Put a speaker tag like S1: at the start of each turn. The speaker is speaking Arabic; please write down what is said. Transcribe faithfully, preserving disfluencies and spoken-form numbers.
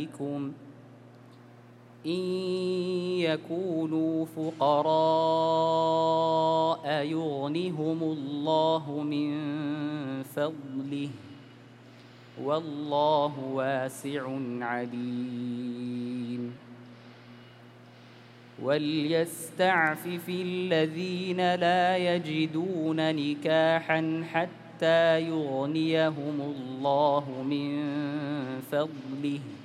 S1: نسائكم إن يكونوا فقراء يغنهم الله من فضله والله واسع عليم وليستعفف الذين لا يجدون نكاحا حتى يغنيهم الله من فضله